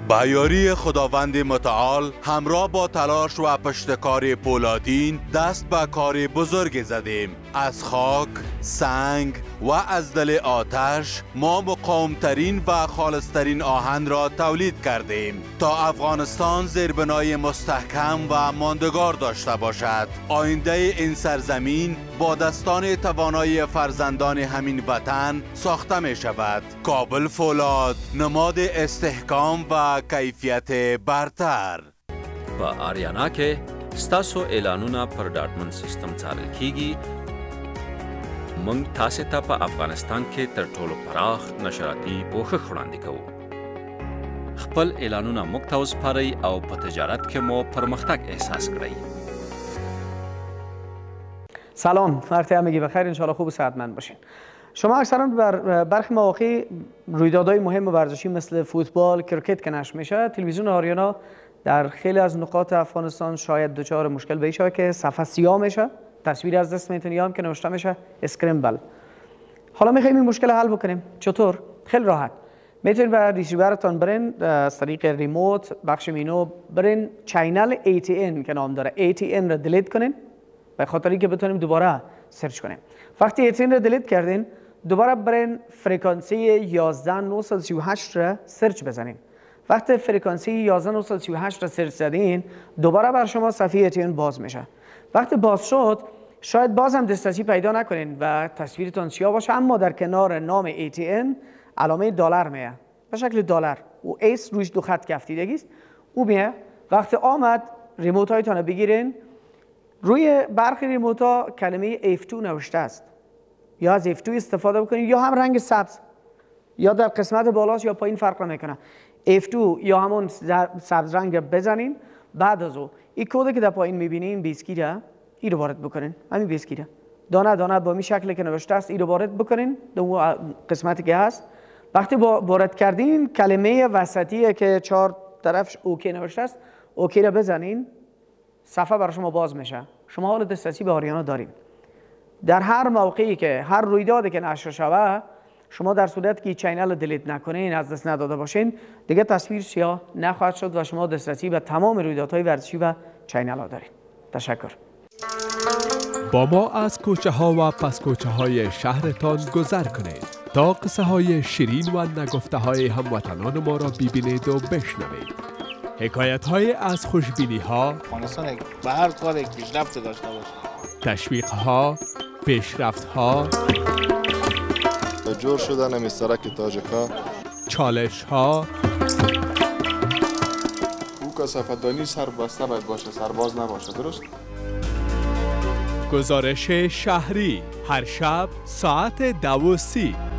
به یاری خداوند متعال همراه با تلاش و پشتکار پولادین دست به کار بزرگ زدیم. از خاک، سنگ و از دل آتش ما مقاومترین و خالصترین آهن را تولید کردیم تا افغانستان زیربنای مستحکم و ماندگار داشته باشد. آینده این سرزمین با دستان توانای فرزندان همین وطن ساخته می شود. کابل فولاد، نماد استحکام و کیفیت برتر. په آریانا کې ستاسو اعلانونه پر ډاټمن سیستم څارل کیږي. موږ تاسو ته په افغانستان کې تر ټولو پراخ نشراتي پوښښ وړاندې کوو. خپل اعلانونه موږ ته وسپارئ او په تجارت کې مو پرمختګ احساس کړئ. سلام، وقت همگی بخیر، انشاءالله خوب و صحتمند باشین. شما اکثرا بر برخی مواقع رویدادهای مهم ورزشی مثل فوتبال، کرکت که نشر میشه، تلویزیون آریانا در خیلی از نقاط افغانستان شاید دچار مشکل بشه که صفحه سیاه میشه، تصویر از دست میتونی هم که نوشته میشه اسکرمبل. حالا میخوایم این مشکل حل بکنیم. چطور؟ خیلی راحت. میتونید به ریسیورتون برین از طریق ریموت بخش مینو برین چینل ATN که نام داره ATN رو دیلیت کنین به خاطری که بتونیم دوباره سرچ کنیم. وقتی ATN رو دیلیت کردین دوباره برین فرکانسی 11938 را سرچ بزنین. وقتی فرکانسی 11938 را سرچ زدین دوباره بر شما صفحه ATN باز میشه. وقتی باز شد شاید باز هم دسترسی پیدا نکنین و تصویرتون سیاه باشه، اما در کنار نام ATN علامه دلار میه به شکل دلار و ایس روش دو خط کفتیدگی است. او میه. وقتی آمد ریموت هایتان رو بگیرین، روی برخی ریموت ها کلمه F2 نوشته است، یا از F2 استفاده بکنید یا هم رنگ سبز یا در قسمت بالاست یا پایین فرق نمیکنه. F2 یا همون سبز رنگ بزنین. بعد از او این کد که در پایین میبینین بیسکیره این رو وارد بکنین. همین بیسکیره دانه دانه با این شکلی که نوشته است این رو وارد بکنین در اون قسمتی که هست. وقتی وارد کردین کلمه وسطی که 4 طرفش اوکی نوشته است اوکی رو بزنین، صفحه برای شما باز میشه. شما حالا دسترسی به آریانا دارین. در هر موقعی که هر رویدادی که نشر شود، شما در صورتی که چینل رو دیلیت نکنین، از دست نداده باشین، دیگه تصویر سیاه نخواهد شد و شما دسترسی به تمام رویدادهای ورزشی و چینل ها دارین. تشکر. با ما از کوچه ها و پس کوچه های شهرتان گذر کنید تا قصه های شیرین و نگفته های هموطنان ما را ببینید و بشنوید. حکایت های از خوشبینی ها، افغانستان به هر کار یک پیشرفت داشته باشه، تشویق ها، پیشرفت ها، جور شدن مسترک تاجکا، چالش ها، او کثافت‌دانی سربسته باید باشه، سرباز نباشه. درست؟ گزارش شهری هر شب ساعت 12:30